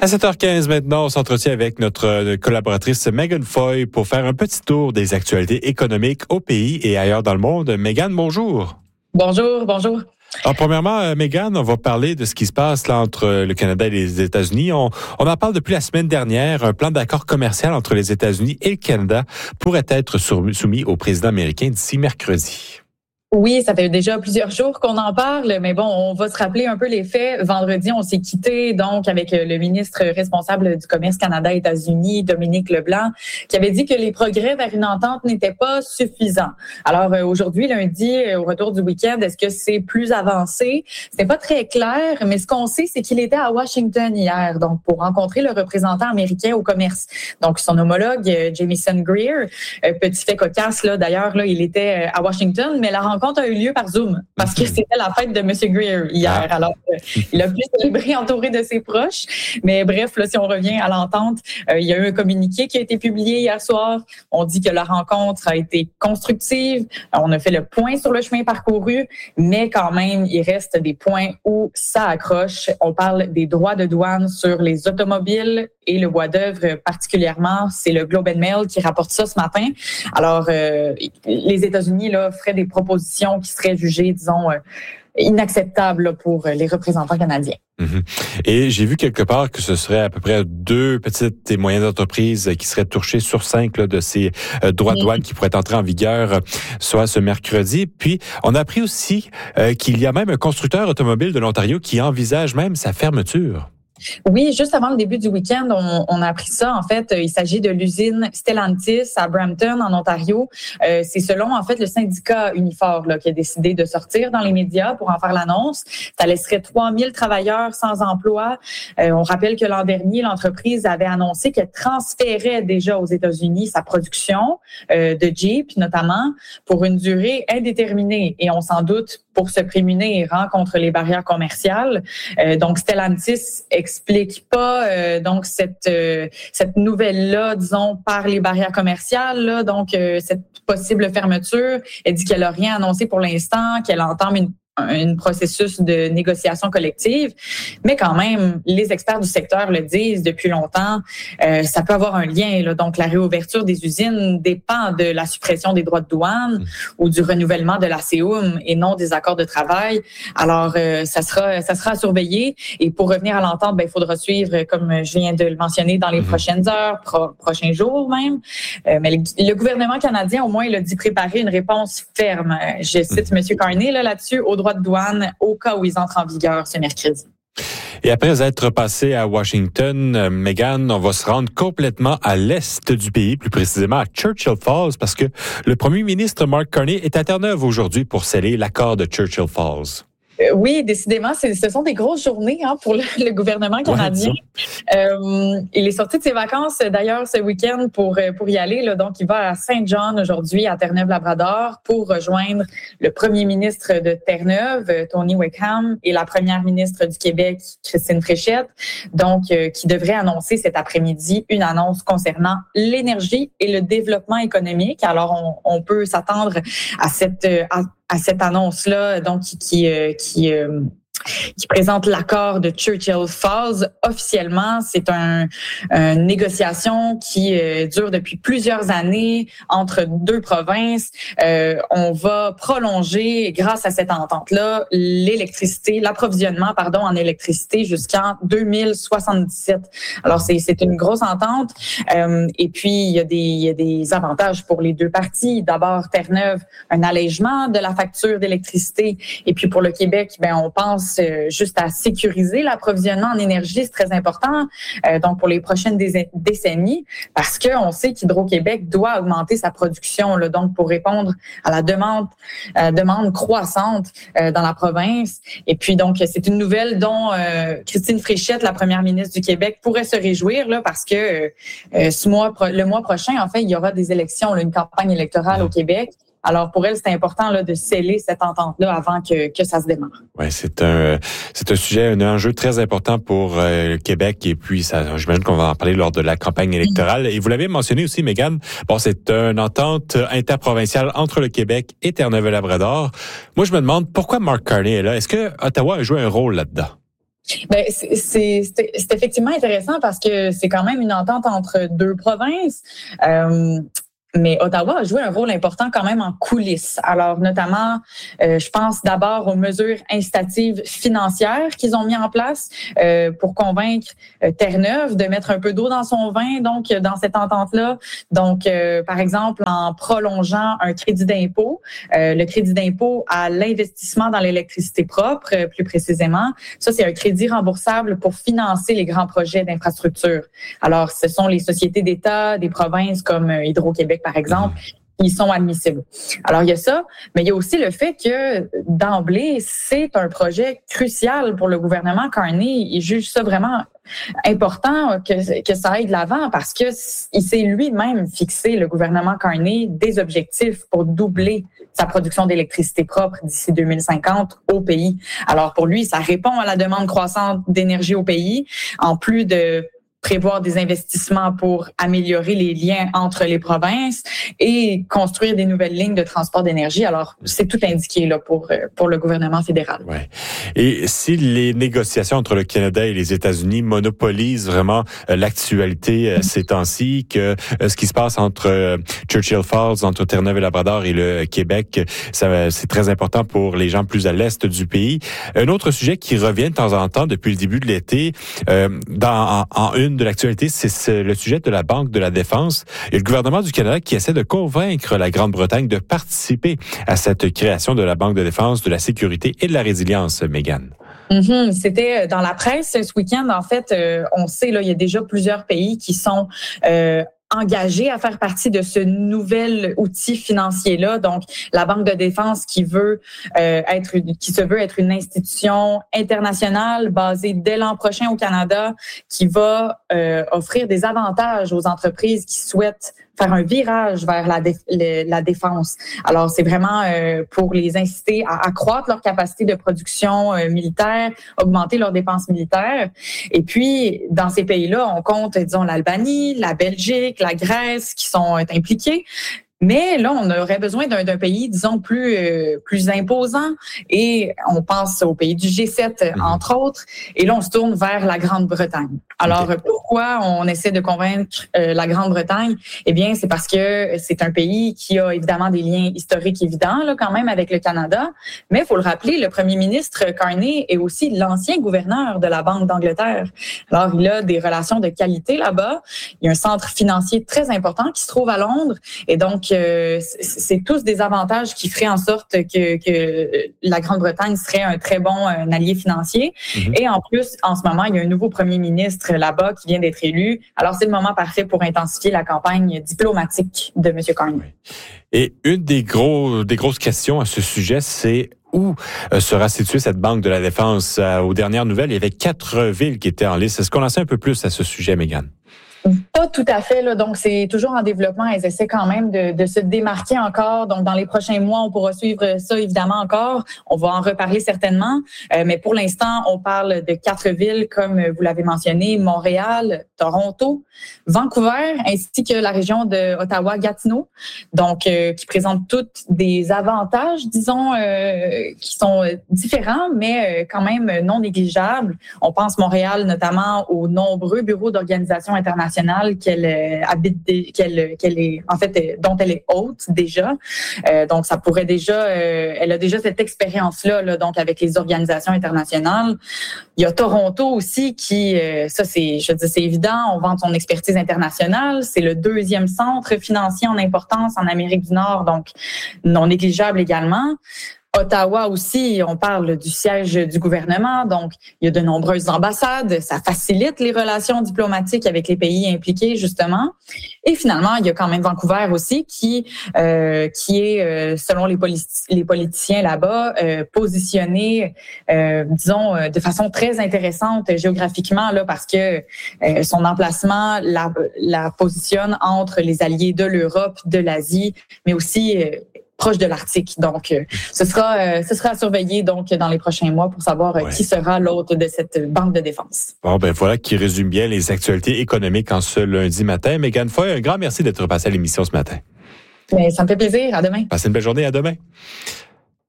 À 7h15 maintenant, on s'entretient avec notre collaboratrice Megan Foy pour faire un petit tour des actualités économiques au pays et ailleurs dans le monde. Megan, bonjour. Bonjour. Alors, premièrement, Megan, on va parler de ce qui se passe là entre le Canada et les États-Unis. On en parle depuis la semaine dernière. Un plan d'accord commercial entre les États-Unis et le Canada pourrait être soumis au président américain d'ici mercredi. Oui, ça fait déjà plusieurs jours qu'on en parle, mais bon, on va se rappeler un peu les faits. Vendredi, on s'est quitté donc avec le ministre responsable du commerce Canada-États-Unis, Dominique Leblanc, qui avait dit que les progrès vers une entente n'étaient pas suffisants. Alors aujourd'hui, lundi, au retour du week-end, est-ce que c'est plus avancé? C'était pas très clair, mais ce qu'on sait, c'est qu'il était à Washington hier, donc pour rencontrer le représentant américain au commerce. Donc son homologue, Jamieson Greer, petit fait cocasse là. D'ailleurs, là, il était à Washington, mais la rencontre a eu lieu par Zoom parce que c'était la fête de M. Greer hier. Alors, il a pu célébrer entouré de ses proches. Mais bref, là, si on revient à l'entente, il y a eu un communiqué qui a été publié hier soir. On dit que la rencontre a été constructive. On a fait le point sur le chemin parcouru, mais quand même, il reste des points où ça accroche. On parle des droits de douane sur les automobiles et le bois d'œuvre particulièrement. C'est le Globe and Mail qui rapporte ça ce matin. Alors, les États-Unis là feraient des propositions qui seraient jugées, disons, inacceptables pour les représentants canadiens. Mm-hmm. Et j'ai vu quelque part que ce serait à peu près 2 petites et moyennes entreprises qui seraient touchées sur 5 là, de ces droits de douane qui pourraient entrer en vigueur soit ce mercredi. Puis, on a appris aussi qu'il y a même un constructeur automobile de l'Ontario qui envisage même sa fermeture. Oui, juste avant le début du week-end, on a appris ça. En fait, il s'agit de l'usine Stellantis à Brampton, en Ontario. C'est selon, en fait, le syndicat Unifor là, qui a décidé de sortir dans les médias pour en faire l'annonce. Ça laisserait 3000 travailleurs sans emploi. On rappelle que l'an dernier, l'entreprise avait annoncé qu'elle transférait déjà aux États-Unis sa production de Jeep, notamment, pour une durée indéterminée. Et on s'en doute pour se prémunir contre les barrières commerciales. Donc, Stellantis explique pas donc cette nouvelle-là, disons, par les barrières commerciales, là, donc cette possible fermeture. Elle dit qu'elle n'a rien annoncé pour l'instant, qu'elle entame un processus de négociation collective, mais quand même, les experts du secteur le disent depuis longtemps, ça peut avoir un lien. Là. Donc, la réouverture des usines dépend de la suppression des droits de douane ou du renouvellement de la CEUM et non des accords de travail. Alors, ça sera à surveiller. Et pour revenir à l'entente, il faudra suivre, comme je viens de le mentionner, dans les prochaines heures, prochains jours même. Mais le gouvernement canadien, au moins, il a dit préparer une réponse ferme. Je cite M. Carney là-dessus, au droit de douane au cas où ils entrent en vigueur ce mercredi. Et après être passé à Washington, Megan, on va se rendre complètement à l'est du pays, plus précisément à Churchill Falls, parce que le premier ministre Mark Carney est à Terre-Neuve aujourd'hui pour sceller l'accord de Churchill Falls. Oui, décidément, ce sont des grosses journées pour le gouvernement canadien. Il est sorti de ses vacances, d'ailleurs, ce week-end pour y aller. Là, donc, il va à Saint-John aujourd'hui, à Terre-Neuve-Labrador, pour rejoindre le premier ministre de Terre-Neuve, Tony Wickham, et la première ministre du Québec, Christine Fréchette, donc qui devrait annoncer cet après-midi une annonce concernant l'énergie et le développement économique. Alors, on peut s'attendre à cette annonce-là, donc qui présente l'accord de Churchill Falls. Officiellement, c'est une négociation qui dure depuis plusieurs années entre deux provinces. On va prolonger, grâce à cette entente-là, l'approvisionnement en électricité jusqu'en 2077. Alors, c'est une grosse entente. Et puis, il y a des avantages pour les deux parties. D'abord, Terre-Neuve, un allègement de la facture d'électricité. Et puis, pour le Québec, on pense juste à sécuriser l'approvisionnement en énergie, c'est très important. Donc, pour les prochaines décennies, parce qu'on sait qu'Hydro-Québec doit augmenter sa production, là, donc pour répondre à la demande croissante dans la province. Et puis, donc, c'est une nouvelle dont Christine Fréchette, la première ministre du Québec, pourrait se réjouir, là, parce que le mois prochain, en fait, il y aura des élections, là, une campagne électorale au Québec. Alors, pour elle, c'est important là, de sceller cette entente-là avant que ça se démarre. Oui, c'est un sujet, un enjeu très important pour Québec. Et puis, j'imagine qu'on va en parler lors de la campagne électorale. Et vous l'avez mentionné aussi, Megan, c'est une entente interprovinciale entre le Québec et Terre-Neuve-Labrador. Moi, je me demande pourquoi Mark Carney est là. Est-ce que Ottawa a joué un rôle là-dedans? Ben, c'est effectivement intéressant parce que c'est quand même une entente entre deux provinces. Mais Ottawa a joué un rôle important quand même en coulisses. Alors, notamment, je pense d'abord aux mesures incitatives financières qu'ils ont mis en place pour convaincre Terre-Neuve de mettre un peu d'eau dans son vin, donc, dans cette entente-là. Donc, par exemple, en prolongeant un crédit d'impôt, le crédit d'impôt à l'investissement dans l'électricité propre, plus précisément. Ça, c'est un crédit remboursable pour financer les grands projets d'infrastructure. Alors, ce sont les sociétés d'État, des provinces comme Hydro-Québec, par exemple, qui sont admissibles. Alors, il y a ça, mais il y a aussi le fait que, d'emblée, c'est un projet crucial pour le gouvernement Carney. Il juge ça vraiment important que ça aille de l'avant parce que il s'est lui-même fixé, le gouvernement Carney, des objectifs pour doubler sa production d'électricité propre d'ici 2050 au pays. Alors, pour lui, ça répond à la demande croissante d'énergie au pays, en plus de prévoir des investissements pour améliorer les liens entre les provinces et construire des nouvelles lignes de transport d'énergie. Alors, c'est tout indiqué là pour le gouvernement fédéral. Ouais. Et si les négociations entre le Canada et les États-Unis monopolisent vraiment l'actualité ces temps-ci, que ce qui se passe entre Churchill Falls, entre Terre-Neuve et Labrador et le Québec, ça, c'est très important pour les gens plus à l'est du pays. Un autre sujet qui revient de temps en temps depuis le début de l'été, en une de l'actualité, c'est le sujet de la Banque de la Défense. Et le gouvernement du Canada qui essaie de convaincre la Grande-Bretagne de participer à cette création de la Banque de défense, de la sécurité et de la résilience, Mégane. C'était dans la presse ce week-end. En fait, on sait, là, il y a déjà plusieurs pays qui sont engagés à faire partie de ce nouvel outil financier-là. Donc, la Banque de défense qui se veut être une institution internationale basée dès l'an prochain au Canada, qui va offrir des avantages aux entreprises qui souhaitent faire un virage vers la défense. Alors, c'est vraiment pour les inciter à accroître leur capacité de production militaire, augmenter leurs dépenses militaires. Et puis, dans ces pays-là, on compte, disons, l'Albanie, la Belgique, la Grèce qui sont impliqués. Mais là, on aurait besoin d'un pays, disons, plus imposant. Et on pense au pays du G7, entre autres. Et là, on se tourne vers la Grande-Bretagne. Alors, pourquoi on essaie de convaincre la Grande-Bretagne? Eh bien, c'est parce que c'est un pays qui a évidemment des liens historiques évidents, là, quand même, avec le Canada. Mais il faut le rappeler, le premier ministre Carney est aussi l'ancien gouverneur de la Banque d'Angleterre. Alors, il a des relations de qualité là-bas. Il y a un centre financier très important qui se trouve à Londres. Et donc, c'est tous des avantages qui feraient en sorte que la Grande-Bretagne serait un très bon allié financier. Et en plus, en ce moment, il y a un nouveau premier ministre là-bas qui vient d'être élu. Alors, c'est le moment parfait pour intensifier la campagne diplomatique de M. Carney. Et une des grosses questions à ce sujet, c'est où sera située cette Banque de la Défense? Aux dernières nouvelles, il y avait 4 villes qui étaient en liste. Est-ce qu'on en sait un peu plus à ce sujet, Mégane? Pas tout à fait, là. Donc, c'est toujours en développement. Elles essaient quand même de se démarquer encore. Donc, dans les prochains mois, on pourra suivre ça, évidemment, encore. On va en reparler certainement. Mais pour l'instant, on parle de 4 villes, comme vous l'avez mentionné, Montréal, Toronto, Vancouver, ainsi que la région de Ottawa-Gatineau. Donc, qui présentent toutes des avantages, disons, qui sont différents, mais quand même non négligeables. On pense Montréal, notamment, aux nombreux bureaux d'organisation internationale qu'elle habite, dont elle est hôte déjà. Donc, ça pourrait déjà, elle a déjà cette expérience-là, là, donc avec les organisations internationales. Il y a Toronto aussi qui, c'est évident, on vante son expertise internationale. C'est le 2e centre financier en importance en Amérique du Nord, donc non négligeable également. Ottawa aussi, on parle du siège du gouvernement, donc il y a de nombreuses ambassades, ça facilite les relations diplomatiques avec les pays impliqués, justement. Et finalement, il y a quand même Vancouver aussi qui est, selon les politiciens là-bas, positionné, de façon très intéressante géographiquement, là, parce que son emplacement la positionne entre les alliés de l'Europe, de l'Asie, mais aussi proche de l'Arctique. Donc, ce sera à surveiller donc dans les prochains mois pour savoir qui sera l'hôte de cette banque de défense. Bon, voilà qui résume bien les actualités économiques en ce lundi matin. Mégane Foy, un grand merci d'être passée à l'émission ce matin. Mais ça me fait plaisir. À demain. Passez une belle journée. À demain.